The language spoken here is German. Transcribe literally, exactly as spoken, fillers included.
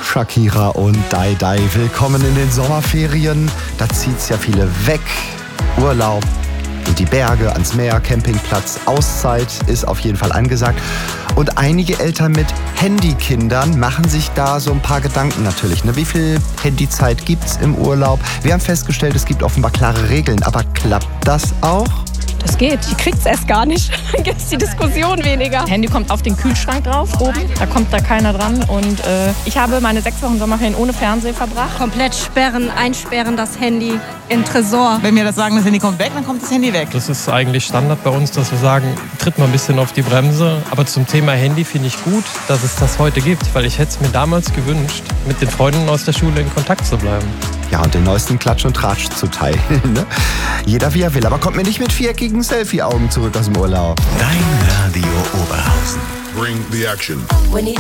Shakira und Dai Dai. Willkommen in den Sommerferien. Da zieht's ja viele weg. Urlaub in die Berge, ans Meer, Campingplatz. Auszeit ist auf jeden Fall angesagt. Und einige Eltern mit Handykindern machen sich da so ein paar Gedanken natürlich. Ne? Wie viel Handyzeit gibt's im Urlaub? Wir haben festgestellt, es gibt offenbar klare Regeln. Aber klappt das auch? Das geht. Die kriegt's erst gar nicht. Dann gibt's die Diskussion weniger. Handy kommt auf den Kühlschrank drauf oben. Da kommt da keiner dran. Und äh, ich habe meine sechs Wochen Sommerferien ohne Fernsehen verbracht. Komplett sperren, einsperren das Handy in Tresor. Wenn wir das sagen, das Handy kommt weg, dann kommt das Handy weg. Das ist eigentlich Standard bei uns, dass wir sagen, tritt mal ein bisschen auf die Bremse. Aber zum Thema Handy finde ich gut, dass es das heute gibt. Weil ich hätte es mir damals gewünscht, mit den Freunden aus der Schule in Kontakt zu bleiben. Ja, und den neuesten Klatsch und Tratsch zu teilen. Ne? Jeder wie er will, aber kommt mir nicht mit viereckigen Selfie-Augen zurück aus dem Urlaub. Dein Radio Oberhausen. Bring the action.